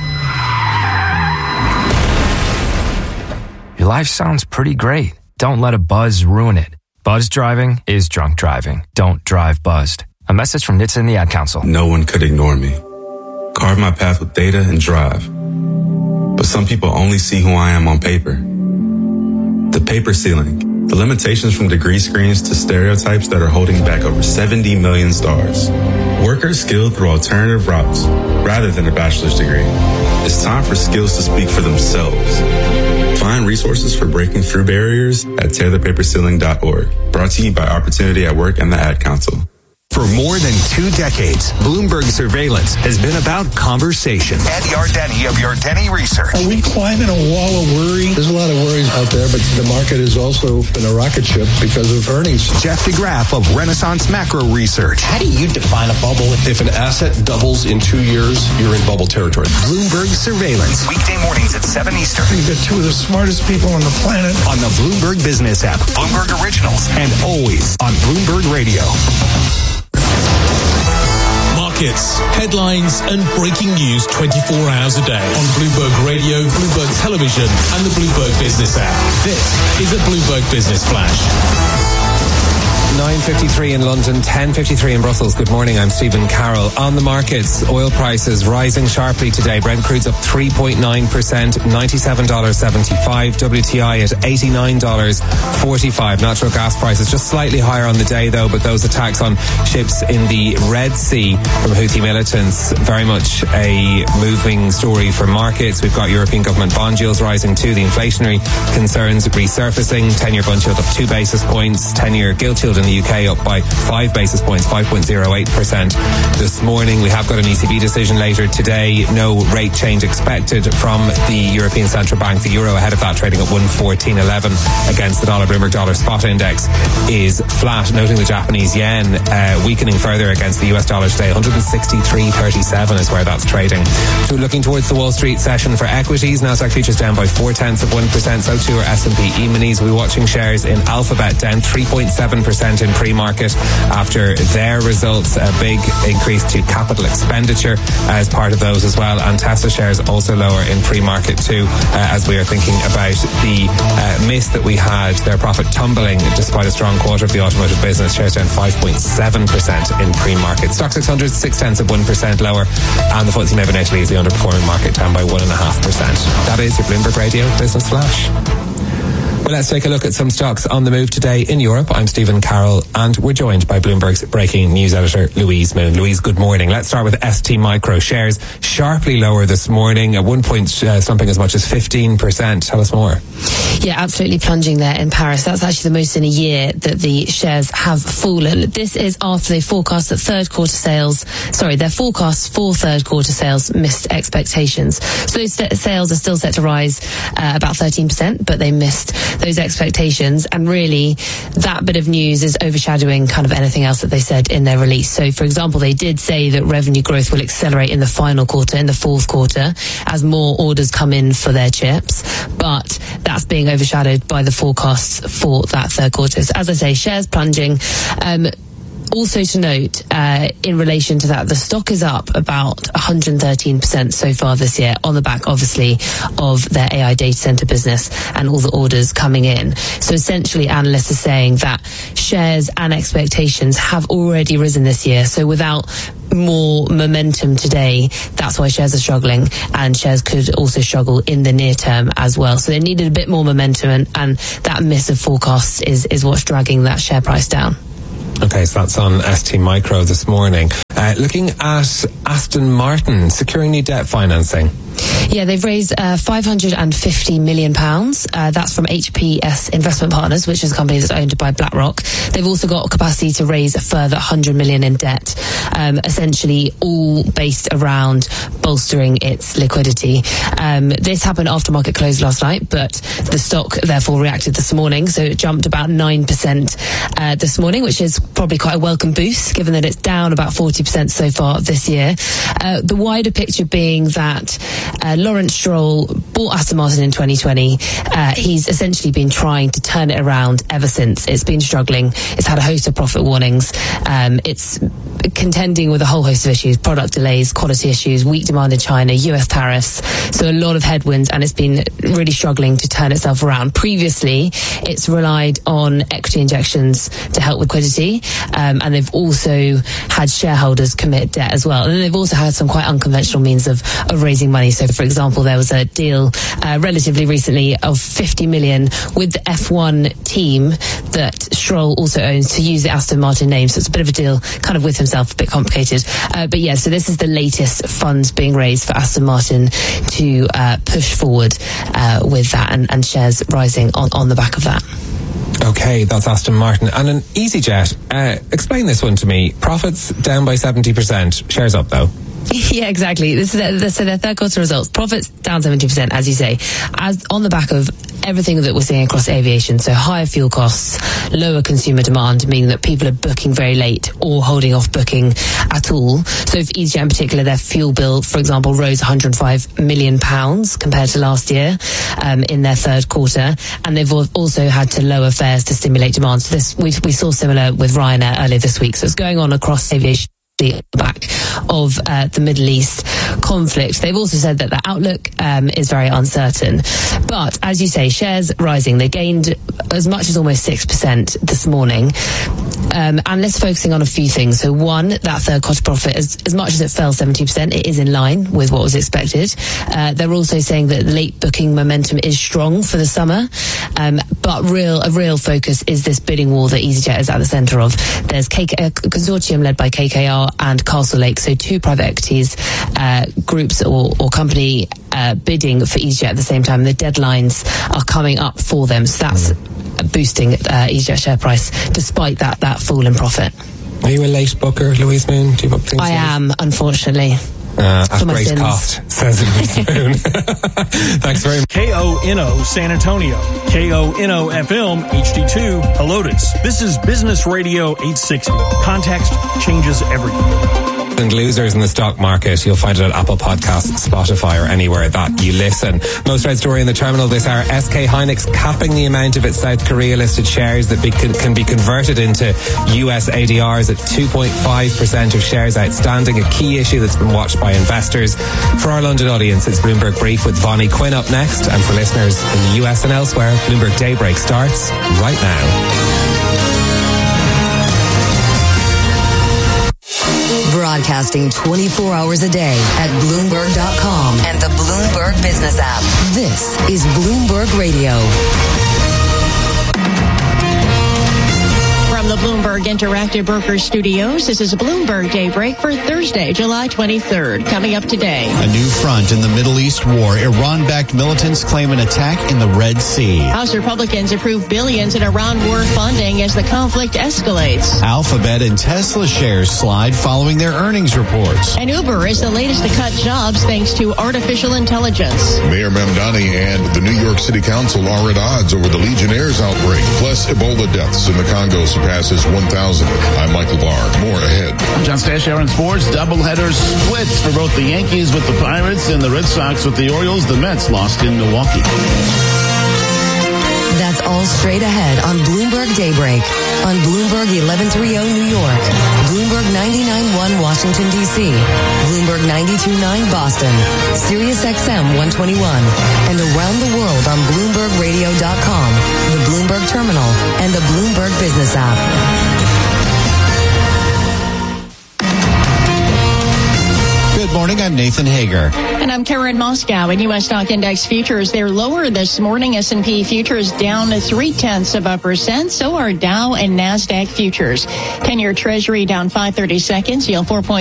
Your life sounds pretty great. Don't let a buzz ruin it. Buzz driving is drunk driving. Don't drive buzzed. A message from N H T S A and the Ad Council. No one could ignore me. Carve my path with data and drive. But some people only see who I am on paper. The paper ceiling. The limitations from degree screens to stereotypes that are holding back over seventy million stars. Workers skilled through alternative routes rather than a bachelor's degree. It's time for skills to speak for themselves. Find resources for breaking through barriers at tear the paper ceiling dot org. Brought to you by Opportunity at Work and the Ad Council. For more than two decades, Bloomberg Surveillance has been about conversation. Ed Yardeni of Yardeni Research. Are we climbing a wall of worry? There's a lot of worries out there, but the market has also been a rocket ship because of earnings. Jeff DeGraff of Renaissance Macro Research. How do you define a bubble? If an asset doubles in two years, you're in bubble territory. Bloomberg Surveillance. Weekday mornings at seven Eastern. You've got two of the smartest people on the planet. On the Bloomberg Business app. Bloomberg Originals. And always on Bloomberg Radio. Markets, headlines, and breaking news twenty-four hours a day on Bloomberg Radio, Bloomberg Television, and the Bloomberg Business app. This is a Bloomberg Business Flash. nine fifty-three in London, ten fifty-three in Brussels. Good morning, I'm Stephen Carroll. On the markets, oil prices rising sharply today. Brent crude's up three point nine percent, ninety-seven dollars seventy-five. W T I at eighty-nine dollars forty-five. Natural gas prices just slightly higher on the day though, but those attacks on ships in the Red Sea from Houthi militants, very much a moving story for markets. We've got European government bond yields rising too, the inflationary concerns resurfacing. ten-year bond yield up two basis points, ten-year gilt yield in the U K up by five basis points, five point zero eight percent this morning. We have got an E C B decision later today. No rate change expected from the European Central Bank. The euro ahead of that trading at one fourteen eleven against the dollar. Bloomberg dollar spot index is flat, noting the Japanese yen uh, weakening further against the U S dollar today. one sixty-three thirty-seven is where that's trading. So looking towards the Wall Street session for equities, Nasdaq futures down by four tenths of one percent. So too are S and P E-minis. We're watching shares in Alphabet down three point seven percent in pre-market after their results. A big increase to capital expenditure as part of those as well. And Tesla shares also lower in pre-market too, uh, as we are thinking about the uh, miss that we had, their profit tumbling despite a strong quarter of the automotive business. Shares down five point seven percent in pre-market. Stock six hundred, six tenths of one percent lower. And the F T S E M E B in Italy is the underperforming market, down by one point five percent. That is your Bloomberg Radio Business Flash. Well, let's take a look at some stocks on the move today in Europe. I'm Stephen Carroll, and we're joined by Bloomberg's breaking news editor, Louise Moon. Louise, good morning. Let's start with S T Micro. Shares sharply lower this morning, at one point uh, something as much as fifteen percent. Tell us more. Yeah, absolutely plunging there in Paris. That's actually the most in a year that the shares have fallen. This is after they forecast that third quarter sales, sorry, their forecasts for third quarter sales missed expectations. So those sales are still set to rise uh, about thirteen percent, but they missed those expectations. And really, that bit of news is overshadowing kind of anything else that they said in their release. So, for example, they did say that revenue growth will accelerate in the final quarter, in the fourth quarter, as more orders come in for their chips. But that's being overshadowed by the forecasts for that third quarter. So, as I say, shares plunging. Um, Also to note, uh, in relation to that, the stock is up about one hundred thirteen percent so far this year, on the back, obviously, of their A I data center business and all the orders coming in. So essentially, analysts are saying that shares and expectations have already risen this year. So without more momentum today, that's why shares are struggling, and shares could also struggle in the near term as well. So they needed a bit more momentum, and, and that miss of forecasts is, is what's dragging that share price down. Okay, so that's on S T Micro this morning. Uh, looking at Aston Martin, securing new debt financing. Yeah, they've raised uh, five hundred fifty million pounds. Uh, that's from H P S Investment Partners, which is a company that's owned by BlackRock. They've also got capacity to raise a further one hundred million in debt, um, essentially all based around bolstering its liquidity. Um, this happened after market close last night, but the stock therefore reacted this morning. So it jumped about nine percent uh, this morning, which is probably quite a welcome boost, given that it's down about forty percent so far this year. Uh, the wider picture being that Uh, Lawrence Stroll bought Aston Martin in twenty twenty. Uh, he's essentially been trying to turn it around ever since. It's been struggling. It's had a host of profit warnings. Um, it's contending with a whole host of issues, product delays, quality issues, weak demand in China, U S tariffs. So a lot of headwinds, and it's been really struggling to turn itself around. Previously, it's relied on equity injections to help liquidity, um, and they've also had shareholders commit debt as well. And then they've also had some quite unconventional means of, of raising money. So, for example, there was a deal uh, relatively recently of fifty million with the F one team that Stroll also owns, to use the Aston Martin name. So it's a bit of a deal kind of with himself, a bit complicated. Uh, but yeah, so this is the latest funds being raised for Aston Martin to uh, push forward uh, with that, and, and shares rising on, on the back of that. Okay, that's Aston Martin. And an EasyJet, uh, explain this one to me. Profits down by seventy percent, shares up though. Yeah, exactly. This is their, so their third quarter results. Profits down seventy percent, as you say, as on the back of everything that we're seeing across aviation. So higher fuel costs, lower consumer demand, meaning that people are booking very late or holding off booking at all. So for EasyJet in particular, their fuel bill, for example, rose one hundred five million pounds compared to last year um, in their third quarter. And they've also had to lower fares to stimulate demand. So this we, we saw similar with Ryanair earlier this week. So it's going on across aviation. The back of uh, the Middle East conflict. They've also said that the outlook um, is very uncertain. But as you say, shares rising. They gained as much as almost six percent this morning. Um, analysts focusing on a few things. So one, that third quarter profit, as, as much as it fell seventy percent, it is in line with what was expected. Uh, they're also saying that late booking momentum is strong for the summer. Um, but real a real focus is this bidding war that EasyJet is at the centre of. There's K K, a consortium led by K K R and Castlelake, so two private equities uh, groups or, or company uh, bidding for EasyJet at the same time. The deadlines are coming up for them, so that's mm. boosting uh, EasyJet share price despite that that fall in profit. Are you a late booker, Louise Moon? Do you book things? I late? am, unfortunately. Uh, at great cost, says Louise Moon. Thanks very much. K O N O San Antonio, K O N O F M H D two Helotes. This is Business Radio eight sixty. Context changes everything. And losers in the stock market, you'll find it at Apple Podcasts, Spotify, or anywhere that you listen. Most read story in the terminal this hour: S K Hynix capping the amount of its South Korea listed shares that be, can be converted into U S A D Rs at two point five percent of shares outstanding, a key issue that's been watched by investors. For our London audience, it's Bloomberg Brief with Vonnie Quinn up next, and for listeners in the U S and elsewhere, Bloomberg Daybreak starts right now. Broadcasting twenty-four hours a day at Bloomberg dot com and the Bloomberg Business app. This is Bloomberg Radio. the Bloomberg Interactive Brokers Studios. This is Bloomberg Daybreak for Thursday, July twenty-third. Coming up today. A new front in the Middle East war. Iran-backed militants claim an attack in the Red Sea. House Republicans approve billions in Iran war funding as the conflict escalates. Alphabet and Tesla shares slide following their earnings reports. And Uber is the latest to cut jobs thanks to artificial intelligence. Mayor Mamdani and the New York City Council are at odds over the Legionnaires outbreak. Plus, Ebola deaths in the Congo surpasses one thousand. I'm Michael Barr. More ahead. I'm John Stashower in sports. Doubleheader splits for both the Yankees with the Pirates and the Red Sox with the Orioles. The Mets lost in Milwaukee. That's all straight ahead on Bloomberg Daybreak on Bloomberg eleven thirty New York, Bloomberg ninety-nine point one Washington, D C, Bloomberg ninety-two point nine Boston, Sirius X M one twenty-one, and around the world on Bloomberg Radio dot com, the Bloomberg Terminal, and the Bloomberg Business app. Good morning, I'm Nathan Hager. And I'm Karen Moscow. In U S stock index futures, they're lower this morning. S and P futures down to three-tenths of a percent. So are Dow and NASDAQ futures. ten-year Treasury down five thirty seconds, yield four point